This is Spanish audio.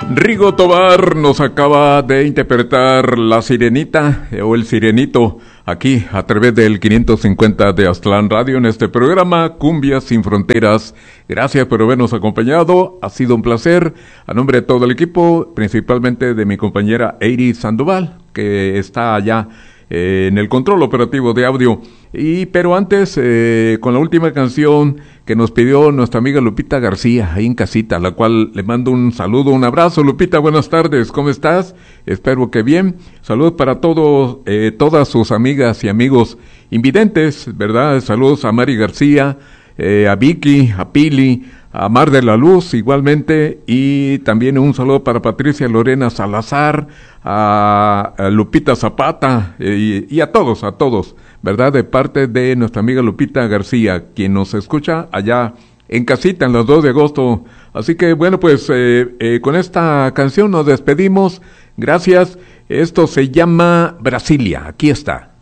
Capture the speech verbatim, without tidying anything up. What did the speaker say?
Rigo Tobar nos acaba de interpretar La Sirenita eh, o El Sirenito aquí a través del quinientos cincuenta de Aztlán Radio en este programa Cumbia Sin Fronteras. Gracias por habernos acompañado, ha sido un placer. A nombre de todo el equipo, principalmente de mi compañera Eiri Sandoval, que está allá eh, en el control operativo de audio. Y pero antes, eh, con la última canción que nos pidió nuestra amiga Lupita García, ahí en casita, a la cual le mando un saludo, un abrazo. Lupita, buenas tardes, ¿cómo estás? Espero que bien. Saludos para todos, eh, todas sus amigas y amigos invidentes, ¿verdad? Saludos a Mari García, eh, a Vicky, a Pili, a Mar de la Luz igualmente, y también un saludo para Patricia Lorena Salazar, a, a Lupita Zapata, eh, y, y a todos, a todos, ¿verdad? De parte de nuestra amiga Lupita García, quien nos escucha allá en casita en los dos de agosto. Así que bueno, pues eh, eh, con esta canción nos despedimos. Gracias. Esto se llama Brasilia. Aquí está.